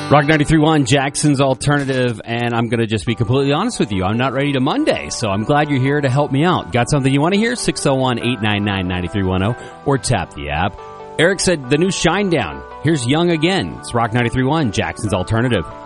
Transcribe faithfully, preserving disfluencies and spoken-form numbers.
Rock ninety-three point one, Jackson's Alternative, and I'm going to just be completely honest with you. I'm not ready to Monday, so I'm glad you're here to help me out. Got something you want to hear? six oh one, eight nine nine, nine three one oh or tap the app. Eric said the new Shinedown. Here's Young Again. It's Rock ninety-three point one, Jackson's Alternative.